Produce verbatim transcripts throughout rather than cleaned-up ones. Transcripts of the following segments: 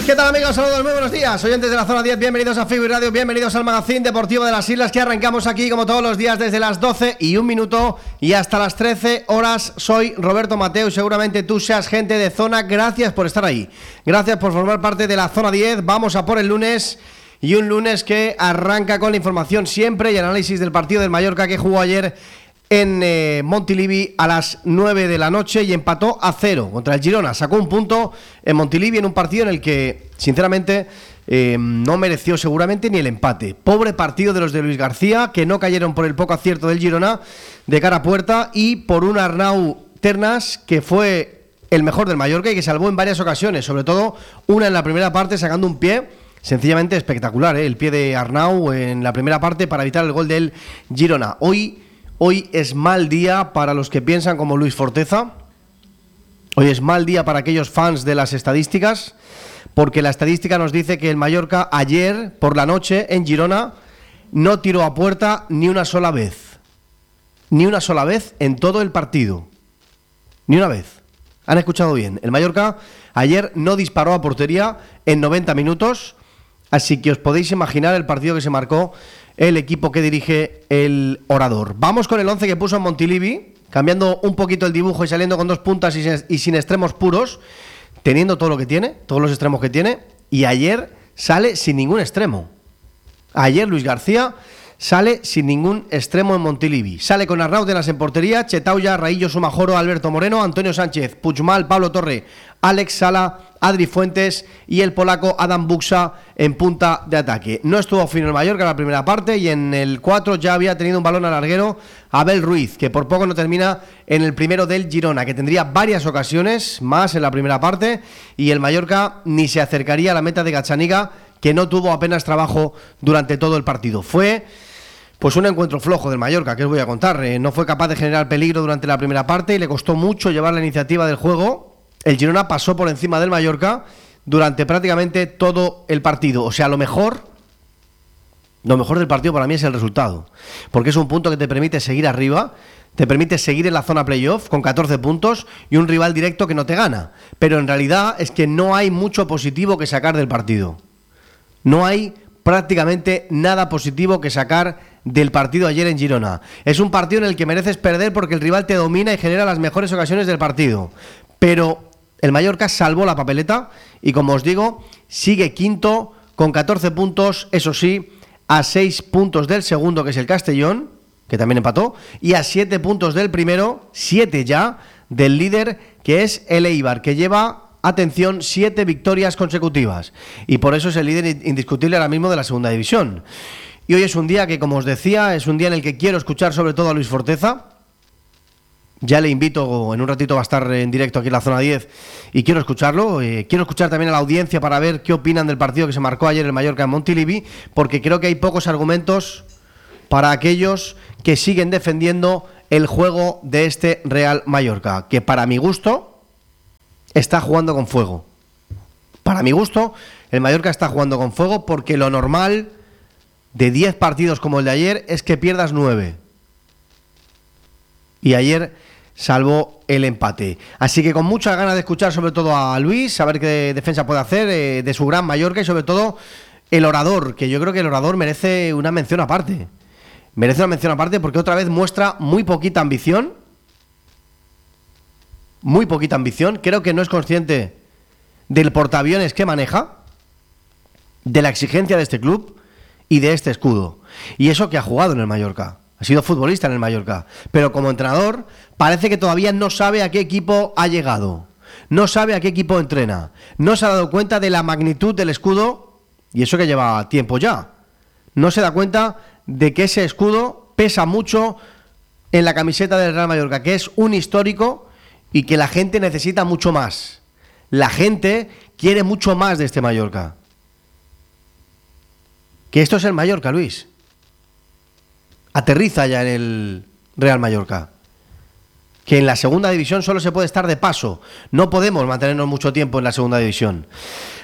¿Qué tal, amigos? Saludos, muy buenos días. Oyentes de la zona diez, bienvenidos a Fibri Radio, bienvenidos al Magazín Deportivo de las Islas, que arrancamos aquí como todos los días desde las doce y un minuto y hasta las trece horas. Soy Roberto Mateo y seguramente tú seas gente de zona. Gracias por estar ahí, gracias por formar parte de la zona diez. Vamos a por el lunes, y un lunes que arranca con la información siempre y análisis del partido del Mallorca, que jugó ayer en eh, Montilivi a las nueve de la noche y empató a cero contra el Girona. Sacó un punto en Montilivi en un partido en el que, sinceramente, eh, no mereció seguramente ni el empate. Pobre partido de los de Luis García, que no cayeron por el poco acierto del Girona de cara a puerta, y por un Arnau Ternas que fue el mejor del Mallorca y que salvó en varias ocasiones, sobre todo una en la primera parte sacando un pie sencillamente espectacular, ¿eh? El pie de Arnau en la primera parte para evitar el gol del Girona. Hoy Hoy es mal día para los que piensan como Luis Forteza. Hoy es mal día para aquellos fans de las estadísticas, porque la estadística nos dice que el Mallorca ayer por la noche en Girona no tiró a puerta ni una sola vez. Ni una sola vez en todo el partido. Ni una vez. Han escuchado bien. El Mallorca ayer no disparó a portería en noventa minutos, así que os podéis imaginar el partido que se marcó el equipo que dirige el orador. Vamos con el once que puso en Montilivi, cambiando un poquito el dibujo y saliendo con dos puntas y sin, y sin extremos puros, teniendo todo lo que tiene, todos los extremos que tiene, y ayer sale sin ningún extremo. Ayer Luis García sale sin ningún extremo en Montilivi. Sale con Arnau Ternas en portería, Chetauya, Raillo, Sumajoro, Alberto Moreno, Antonio Sánchez, Puigmal, Pablo Torre, Alex Sala, Adri Fuentes y el polaco Adam Buksa en punta de ataque. No estuvo fino el Mallorca en la primera parte, y en el cuatro ya había tenido un balón al larguero Abel Ruiz, que por poco no termina en el primero del Girona, que tendría varias ocasiones más en la primera parte, y el Mallorca ni se acercaría a la meta de Gazzaniga, que no tuvo apenas trabajo durante todo el partido. Fue pues un encuentro flojo del Mallorca, que os voy a contar. Eh, no fue capaz de generar peligro durante la primera parte y le costó mucho llevar la iniciativa del juego. El Girona pasó por encima del Mallorca durante prácticamente todo el partido. O sea, lo mejor, lo mejor del partido para mí es el resultado, porque es un punto que te permite seguir arriba, te permite seguir en la zona playoff con catorce puntos y un rival directo que no te gana. Pero en realidad es que no hay mucho positivo que sacar del partido. No hay prácticamente nada positivo que sacar del partido ayer en Girona. Es un partido en el que mereces perder porque el rival te domina y genera las mejores ocasiones del partido. Pero el Mallorca salvó la papeleta y, como os digo, sigue quinto con catorce puntos, eso sí, a seis puntos del segundo, que es el Castellón, que también empató, y a siete puntos del primero, siete ya, del líder, que es el Eibar, que lleva, atención, siete victorias consecutivas, y por eso es el líder indiscutible ahora mismo de la segunda división. Y hoy es un día que, como os decía, es un día en el que quiero escuchar sobre todo a Luis Forteza. Ya le invito, en un ratito va a estar en directo aquí en la zona diez y quiero escucharlo. Eh, quiero escuchar también a la audiencia para ver qué opinan del partido que se marcó ayer el Mallorca en Montilivi, porque creo que hay pocos argumentos para aquellos que siguen defendiendo el juego de este Real Mallorca, que para mi gusto está jugando con fuego. Para mi gusto, el Mallorca está jugando con fuego, porque lo normal de diez partidos como el de ayer es que pierdas nueve. Y ayer salvó el empate. Así que con muchas ganas de escuchar sobre todo a Luis, a ver qué defensa puede hacer eh, de su gran Mallorca, y sobre todo el orador, que yo creo que el orador merece una mención aparte. Merece una mención aparte porque otra vez muestra muy poquita ambición. Muy poquita ambición. Creo que no es consciente del portaaviones que maneja, de la exigencia de este club y de este escudo. Y eso que ha jugado en el Mallorca. Ha sido futbolista en el Mallorca, pero como entrenador parece que todavía no sabe a qué equipo ha llegado, no sabe a qué equipo entrena, no se ha dado cuenta de la magnitud del escudo, y eso que lleva tiempo ya. No se da cuenta de que ese escudo pesa mucho en la camiseta del Real Mallorca, que es un histórico y que la gente necesita mucho más. La gente quiere mucho más de este Mallorca. Que esto es el Mallorca, Luis. Aterriza ya en el Real Mallorca, que en la segunda división solo se puede estar de paso, no podemos mantenernos mucho tiempo en la segunda división.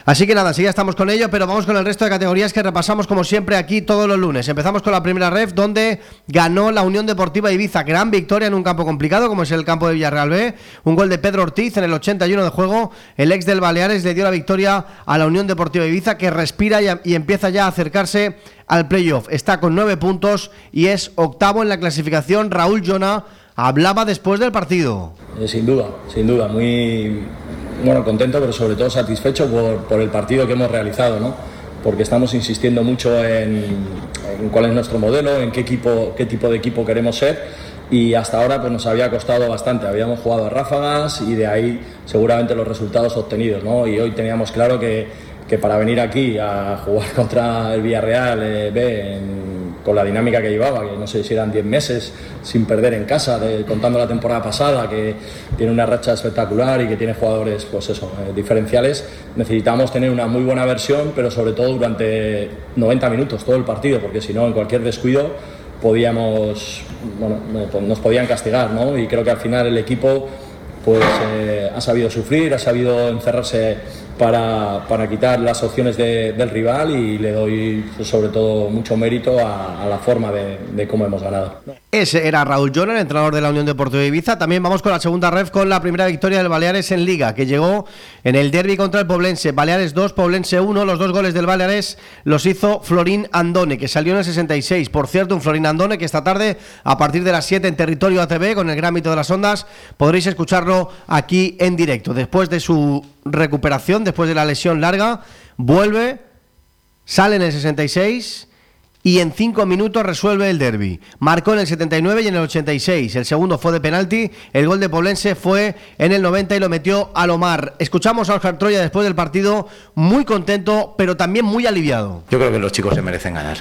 Así que nada, sí, ya estamos con ello, pero vamos con el resto de categorías que repasamos como siempre aquí todos los lunes. Empezamos con la primera ref, donde ganó la Unión Deportiva Ibiza. Gran victoria en un campo complicado como es el campo de Villarreal B. Un gol de Pedro Ortiz en el ochenta y uno de juego. El ex del Baleares le dio la victoria a la Unión Deportiva Ibiza, que respira y, y empieza ya a acercarse al playoff. Está con nueve puntos y es octavo en la clasificación. Raúl Llona hablaba después del partido. Eh, sin duda, sin duda, muy bueno, contento, pero sobre todo satisfecho por, por el partido que hemos realizado, ¿no? Porque estamos insistiendo mucho en, en cuál es nuestro modelo, en qué equipo, qué tipo de equipo queremos ser, y hasta ahora pues nos había costado bastante. Habíamos jugado a ráfagas y de ahí seguramente los resultados obtenidos, ¿no? Y hoy teníamos claro que, que para venir aquí a jugar contra el Villarreal eh, B en, con la dinámica que llevaba, que no sé si eran diez meses sin perder en casa, de, contando la temporada pasada, que tiene una racha espectacular y que tiene jugadores pues eso, eh, diferenciales, necesitamos tener una muy buena versión, pero sobre todo durante noventa minutos, todo el partido, porque si no, en cualquier descuido podíamos, bueno, nos podían castigar, ¿no? Y creo que al final el equipo pues eh, ha sabido sufrir, ha sabido encerrarse para, para quitar las opciones de, del rival, y le doy pues, sobre todo mucho mérito a, a la forma de, de cómo hemos ganado. Ese era Raúl Llona, el entrenador de la Unión Deportiva Ibiza. También vamos con la segunda ref, con la primera victoria del Baleares en Liga, que llegó en el derbi contra el Poblense. Baleares dos, Poblense uno. Los dos goles del Baleares los hizo Florín Andone, que salió en el sesenta y seis. Por cierto, un Florín Andone que esta tarde, a partir de las siete en Territorio A T V, con el Gran Mito de las Ondas, podréis escucharlo aquí en directo. Después de su recuperación, después de la lesión larga, vuelve, sale en el sesenta y seis y en cinco minutos resuelve el derbi. Marcó en el setenta y nueve y en el ochenta y seis. El segundo fue de penalti. El gol de Poblense fue en el noventa y lo metió Alomar. Escuchamos a Óscar Troya después del partido, muy contento, pero también muy aliviado. Yo creo que los chicos se merecen ganar.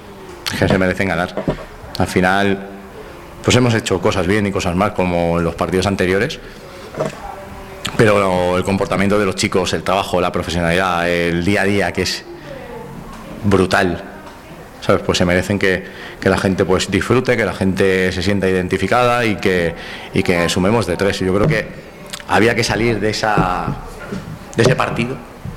Que se merecen ganar. Al final, pues hemos hecho cosas bien y cosas mal, como en los partidos anteriores. Pero el comportamiento de los chicos, el trabajo, la profesionalidad, el día a día, que es brutal, ¿sabes? Pues se merecen que, que la gente pues disfrute, que la gente se sienta identificada y que, y que sumemos de tres. Yo creo que había que salir de esa de ese partido,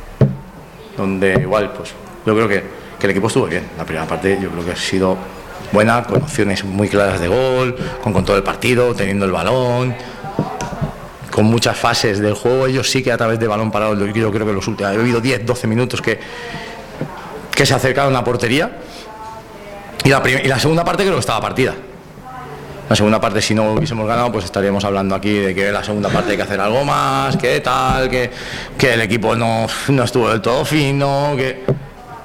donde igual, pues yo creo que, que el equipo estuvo bien. La primera parte yo creo que ha sido buena, con opciones muy claras de gol, con control del partido, teniendo el balón, con muchas fases del juego. Ellos sí que a través de balón parado, yo creo que los últimos, he habido diez, doce minutos que, que se acercaron a la portería, y la, prim- y la segunda parte creo que estaba partida. La segunda parte, si no hubiésemos ganado, pues estaríamos hablando aquí de que en la segunda parte hay que hacer algo más, que tal, que, que el equipo no, no estuvo del todo fino, que...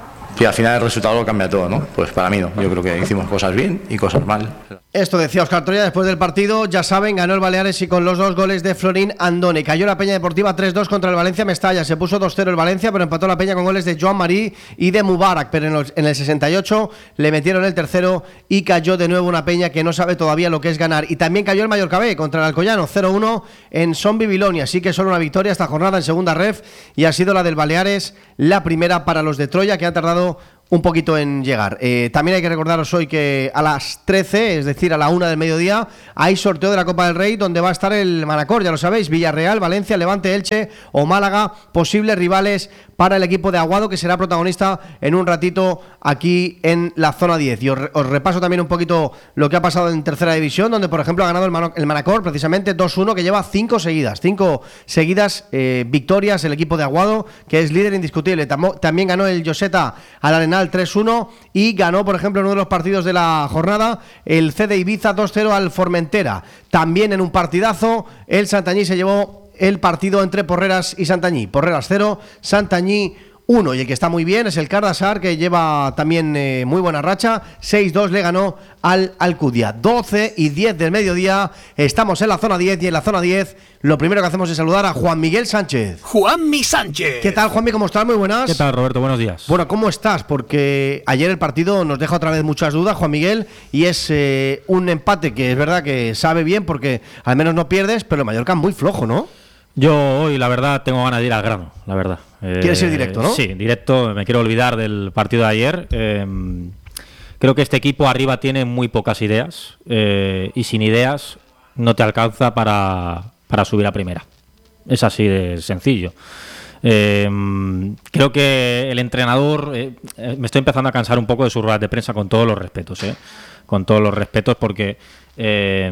Y al final el resultado lo cambia todo, ¿no? Pues para mí no, yo creo que hicimos cosas bien y cosas mal. Esto decía Óscar Troya después del partido. Ya saben, ganó el Baleares y con los dos goles de Florín Andone. Cayó la Peña Deportiva tres dos contra el Valencia Mestalla. Se puso dos cero el Valencia, pero empató la Peña con goles de Joan Marí y de Mubarak. Pero en, los, en el sesenta y ocho le metieron el tercero y cayó de nuevo una Peña que no sabe todavía lo que es ganar. Y también cayó el Mallorca B contra el Alcoyano cero uno en Son Bibilonia. Así que solo una victoria esta jornada en segunda ref, y ha sido la del Baleares la primera para los de Troya, que han tardado un poquito en llegar. Eh, también hay que recordaros hoy que a las trece, es decir, a la una del mediodía, hay sorteo de la Copa del Rey, donde va a estar el Manacor, ya lo sabéis, Villarreal, Valencia, Levante, Elche o Málaga, posibles rivales para el equipo de Aguado, que será protagonista en un ratito aquí en la zona diez. Y os, os repaso también un poquito lo que ha pasado en tercera división, donde por ejemplo ha ganado el, Mano, el Manacor precisamente dos uno, que lleva cinco seguidas, cinco seguidas eh, victorias el equipo de Aguado, que es líder indiscutible. Tam- también ganó el Lloseta al Arenal tres uno, y ganó por ejemplo en uno de los partidos de la jornada el C D Ibiza dos cero al Formentera. También en un partidazo el Santañí se llevó el partido entre Porreras y Santañí. Porreras cero, Santañí uno, y el que está muy bien es el Cardasar, que lleva también eh, muy buena racha. Seis dos le ganó al Alcudia. Doce y diez del mediodía, estamos en la zona diez, y en la zona diez lo primero que hacemos es saludar a Juan Miguel Sánchez. Juanmi Sánchez. ¿Qué tal, Juanmi? ¿Cómo estás? Muy buenas. ¿Qué tal, Roberto? Buenos días. Bueno, ¿cómo estás? Porque ayer el partido nos deja otra vez muchas dudas, Juan Miguel, y es eh, un empate que es verdad que sabe bien, porque al menos no pierdes, pero el Mallorca muy flojo, ¿no? Yo hoy, la verdad, tengo ganas de ir al grano, la verdad. ¿Quieres ir directo, no? Sí, directo. Me quiero olvidar del partido de ayer. Eh, creo que este equipo arriba tiene muy pocas ideas, eh, y sin ideas no te alcanza para, para subir a primera. Es así de sencillo. Eh, creo que el entrenador, eh, me estoy empezando a cansar un poco de sus ruedas de prensa, con todos los respetos, ¿eh? con todos los respetos, porque eh,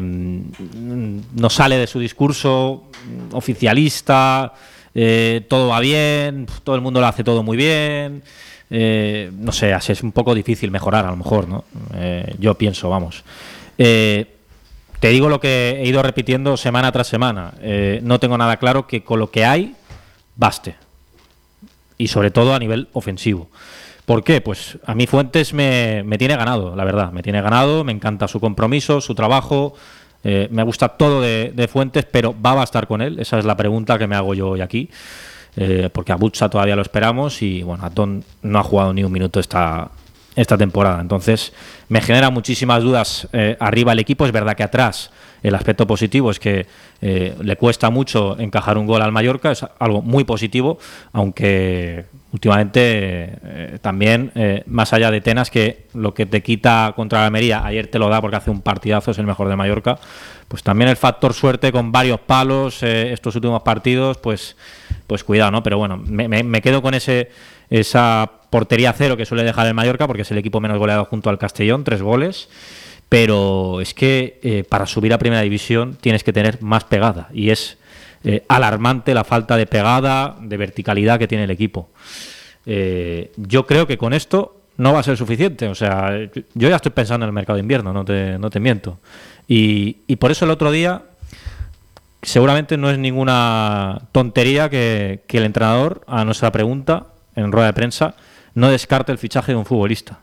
no sale de su discurso oficialista, eh, todo va bien, todo el mundo lo hace todo muy bien, eh, no sé, así es un poco difícil mejorar a lo mejor, ¿no? Eh, yo pienso, vamos. Eh, te digo lo que he ido repitiendo semana tras semana, eh, no tengo nada claro que con lo que hay baste, y sobre todo a nivel ofensivo. ¿Por qué? Pues a mí Fuentes me, me tiene ganado, la verdad, me tiene ganado, me encanta su compromiso, su trabajo, eh, me gusta todo de, de Fuentes, pero ¿va a bastar con él? Esa es la pregunta que me hago yo hoy aquí, eh, porque a Butsa todavía lo esperamos y bueno, Atón no ha jugado ni un minuto esta, esta temporada, entonces me genera muchísimas dudas eh, arriba el equipo. Es verdad que atrás el aspecto positivo es que eh, le cuesta mucho encajar un gol al Mallorca, es algo muy positivo, aunque últimamente eh, también, eh, más allá de Tenas, que lo que te quita contra la Almería, ayer te lo da porque hace un partidazo, es el mejor de Mallorca, pues también el factor suerte con varios palos eh, estos últimos partidos, pues pues cuidado, ¿no? Pero bueno, me, me, me quedo con ese esa portería cero que suele dejar el Mallorca, porque es el equipo menos goleado junto al Castellón, tres goles. Pero es que eh, para subir a Primera División tienes que tener más pegada, y es eh, alarmante la falta de pegada, de verticalidad que tiene el equipo. Eh, yo creo que con esto no va a ser suficiente. O sea, yo ya estoy pensando en el mercado de invierno, no te, no te miento. Y, y por eso el otro día, seguramente no es ninguna tontería que, que el entrenador, a nuestra pregunta en rueda de prensa, no descarte el fichaje de un futbolista.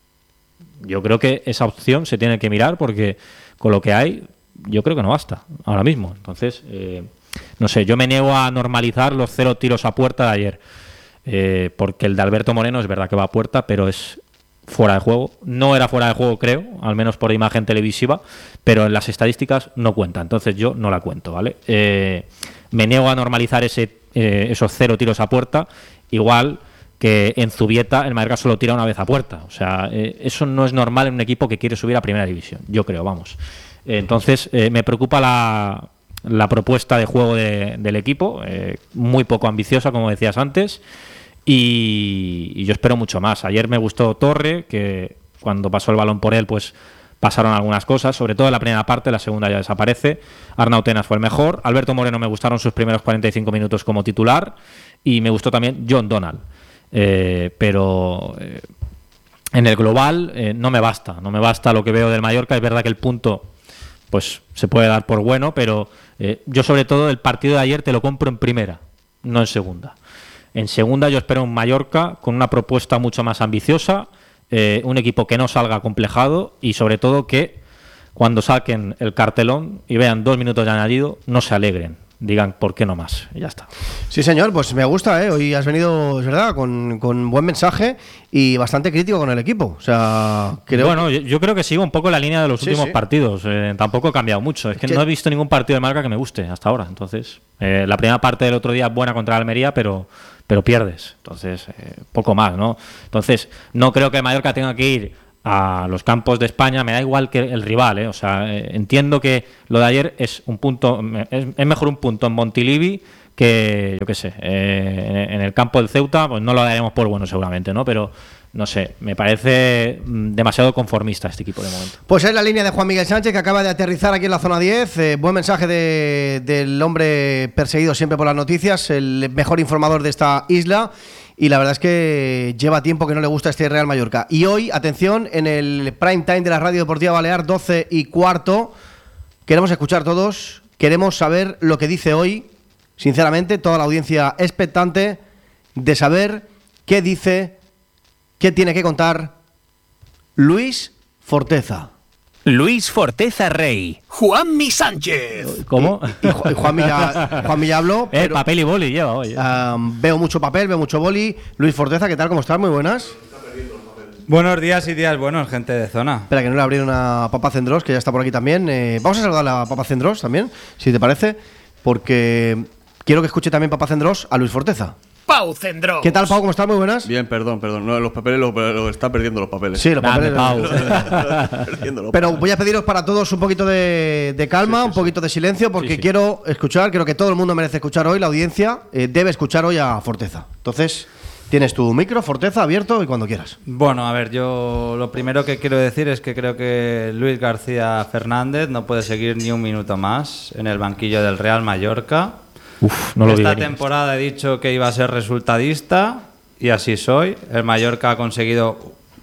Yo creo que esa opción se tiene que mirar, porque con lo que hay, yo creo que no basta ahora mismo. Entonces, eh, no sé, yo me niego a normalizar los cero tiros a puerta de ayer, eh, porque el de Alberto Moreno es verdad que va a puerta, pero es fuera de juego. No era fuera de juego, creo, al menos por imagen televisiva, pero en las estadísticas no cuenta. Entonces yo no la cuento, ¿vale? Eh, me niego a normalizar ese, eh, esos cero tiros a puerta, igual que en Zubieta el Mallorca solo tira una vez a puerta. O sea, eh, eso no es normal en un equipo que quiere subir a Primera División, yo creo, vamos. Eh, entonces, eh, me preocupa la, la propuesta de juego de, del equipo, eh, muy poco ambiciosa, como decías antes, y, y yo espero mucho más. Ayer me gustó Torre, que cuando pasó el balón por él, pues pasaron algunas cosas, sobre todo en la primera parte, la segunda ya desaparece. Arnau Tenas fue el mejor. Alberto Moreno me gustaron sus primeros cuarenta y cinco minutos como titular, y me gustó también John Donald. Eh, pero eh, en el global eh, no me basta, no me basta lo que veo del Mallorca. Es verdad que el punto pues se puede dar por bueno, pero eh, yo sobre todo el partido de ayer te lo compro en primera, no en segunda. En segunda yo espero un Mallorca con una propuesta mucho más ambiciosa, eh, un equipo que no salga acomplejado, y sobre todo que cuando saquen el cartelón y vean dos minutos de añadido no se alegren, digan por qué no más, y ya está. Sí, señor, pues me gusta, ¿eh? Hoy has venido, es verdad, con, con buen mensaje y bastante crítico con el equipo. O sea, creo Bueno, yo, yo creo que sigo un poco la línea de los sí, últimos sí. partidos. Eh, tampoco he cambiado mucho. Es que ¿Qué? no he visto ningún partido de Mallorca que me guste hasta ahora. Entonces, eh, la primera parte del otro día es buena contra Almería, pero, pero pierdes. Entonces, eh, poco más, ¿no? Entonces, no creo que el Mallorca tenga que ir a los campos de España, me da igual que el rival, ¿eh? O sea, eh, entiendo que lo de ayer es un punto, es, es mejor un punto en Montilivi que, yo qué sé, eh, en, en el campo del Ceuta, pues no lo daremos por bueno seguramente, ¿no? Pero no sé, me parece demasiado conformista este equipo de momento. Pues es la línea de Juan Miguel Sánchez, que acaba de aterrizar aquí en la zona diez. Eh, buen mensaje de, del hombre perseguido siempre por las noticias, el mejor informador de esta isla. Y la verdad es que lleva tiempo que no le gusta este Real Mallorca. Y hoy, atención, en el prime time de la Radio Deportiva Balear, doce y cuarto, queremos escuchar todos, queremos saber lo que dice hoy, sinceramente, toda la audiencia expectante de saber qué dice, qué tiene que contar Luis Forteza. Luis Forteza Rey. Juanmi Sánchez. ¿Cómo? Y, y Juanmi ya, Juanmi ya habló. Eh, pero, papel y boli lleva hoy. Eh. Um, veo mucho papel, veo mucho boli. Luis Forteza, ¿qué tal? ¿Cómo estás? Muy buenas. Buenos días y días buenos, gente de zona. Espera, que no le abrí una Papa Cendrós, que ya está por aquí también. Eh, vamos a saludar a Papa Cendrós también, si te parece, porque quiero que escuche también Papa Cendrós a Luis Forteza. Pau Cendrós. ¿Qué tal, Pau? ¿Cómo estás? Muy buenas. Bien, perdón, perdón. No, los papeles los lo está perdiendo los papeles. Sí, los Dame, papeles. Pau. Perdiendo los Pero papeles. voy a pediros para todos un poquito de, de calma, Sí, sí, un poquito de silencio, porque Sí, sí. quiero escuchar, creo que todo el mundo merece escuchar hoy, la audiencia eh, debe escuchar hoy a Forteza. Entonces, tienes tu micro, Forteza, abierto y cuando quieras. Bueno, a ver, yo lo primero que quiero decir es que creo que Luis García Fernández no puede seguir ni un minuto más en el banquillo del Real Mallorca. Uf, no lo vi Esta venir. temporada he dicho que iba a ser resultadista y así soy. El Mallorca ha conseguido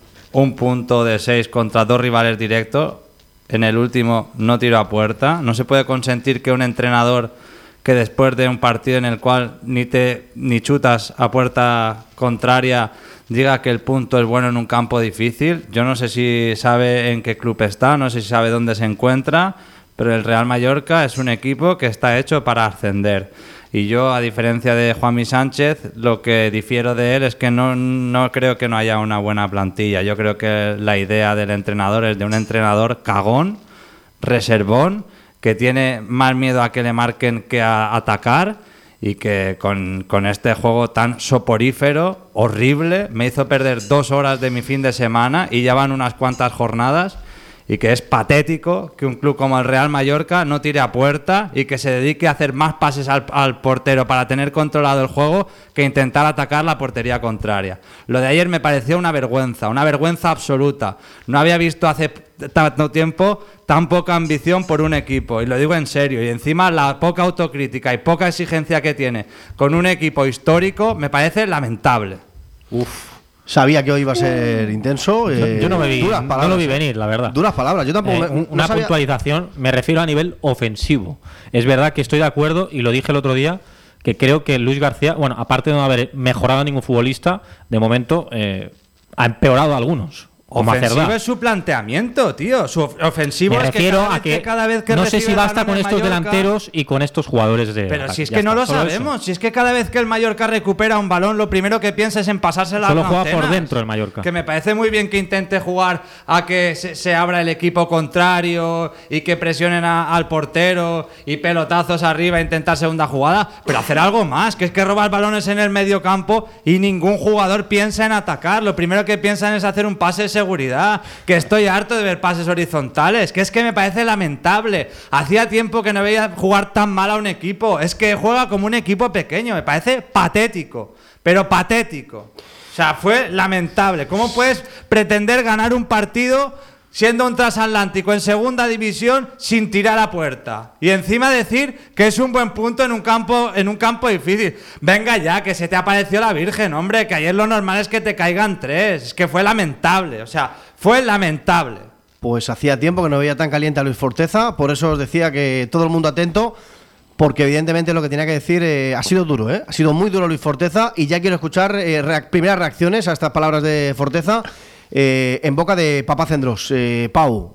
un punto de seis contra dos rivales directos. En el último no tiró a puerta. No se puede consentir que un entrenador que después de un partido en el cual ni te ni chutas a puerta contraria diga que el punto es bueno en un campo difícil. Yo no sé si sabe en qué club está, no sé si sabe dónde se encuentra, pero el Real Mallorca es un equipo que está hecho para ascender. Y yo, a diferencia de Juanmi Sánchez, lo que difiero de él es que no, no creo que no haya una buena plantilla. Yo creo que la idea del entrenador es de un entrenador cagón, reservón, que tiene más miedo a que le marquen que a atacar, y que con, con este juego tan soporífero, horrible, me hizo perder dos horas de mi fin de semana y ya van unas cuantas jornadas. Y que es patético que un club como el Real Mallorca no tire a puerta y que se dedique a hacer más pases al, al portero para tener controlado el juego que intentar atacar la portería contraria. Lo de ayer me pareció una vergüenza, una vergüenza absoluta. No había visto hace tanto tiempo tan poca ambición por un equipo, y lo digo en serio. Y encima la poca autocrítica y poca exigencia que tiene con un equipo histórico me parece lamentable. Uf. Sabía que hoy iba a ser intenso. eh, Yo no me vi, duras no palabras, lo vi eh. venir, la verdad. Duras palabras. Yo tampoco. Eh, me- una no sabía- puntualización, me refiero a nivel ofensivo. Es verdad que estoy de acuerdo, y lo dije el otro día, que creo que Luis García, bueno, aparte de no haber mejorado a ningún futbolista, de momento eh, ha empeorado a algunos. Como a Ofensivo Cerdá. es su planteamiento, tío. Su of- ofensivo Me es que refiero cada a vez que, que cada vez que no sé recibe si el basta balón con el estos Mallorca- delanteros y con estos jugadores de Pero ataque. si es Ya que no está, lo solo sabemos, eso. si es que cada vez que el Mallorca recupera un balón, lo primero que piensa es en pasársela a Solo las juega por antenas. dentro el Mallorca. Que me parece muy bien que intente jugar a que se, se abra el equipo contrario y que presionen a- al portero y pelotazos arriba e intentar segunda jugada, pero hacer algo más, que es que robas balones en el medio campo y ningún jugador piensa en atacar. Lo primero que piensan es hacer un pase de seguridad, que estoy harto de ver pases horizontales, que es que me parece lamentable. Hacía tiempo que no veía jugar tan mal a un equipo. Es que juega como un equipo pequeño, me parece patético, pero patético. O sea, fue lamentable. ¿Cómo puedes pretender ganar un partido siendo un transatlántico en segunda división sin tirar a puerta? Y encima decir que es un buen punto en un campo, en un campo difícil. Venga ya, que se te apareció la Virgen, hombre, que ayer lo normal es que te caigan tres. Es que fue lamentable, o sea, fue lamentable. Pues hacía tiempo que no veía tan caliente a Luis Forteza, por eso os decía que todo el mundo atento, porque evidentemente lo que tenía que decir eh, ha sido duro, ¿eh? Ha sido muy duro Luis Forteza, y ya quiero escuchar eh, reac- primeras reacciones a estas palabras de Forteza eh, en boca de Papá Cendrós. Eh, Pau.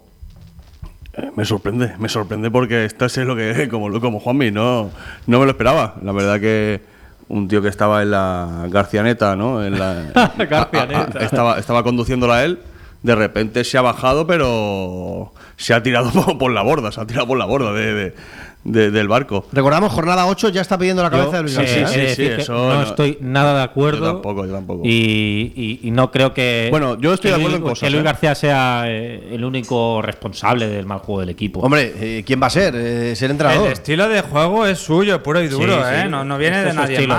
Eh, Me sorprende, me sorprende porque esto es lo que, como, como Juanmi, no, no me lo esperaba. La verdad que un tío que estaba en la Garcianeta, ¿no? En la, Garcianeta. a- a- estaba, estaba conduciéndola él, de repente se ha bajado, pero se ha tirado por, por la borda, se ha tirado por la borda de, de- de- del barco. Recordamos, jornada ocho, ya está pidiendo la cabeza Yo, de Luis sí, García. he de sí, decir sí, que eso no, no- estoy nada de acuerdo. Yo tampoco, yo tampoco. Y, y- y no creo que. Bueno, yo estoy que de acuerdo Luis- en cosas, Que Luis ¿eh? García sea eh, el único responsable del mal juego del equipo. Hombre, eh, ¿quién va a ser? Eh, ser entrenador. El estilo de juego es suyo, puro y duro, Sí, sí. ¿eh? No, no viene Este de es su nadie estilo.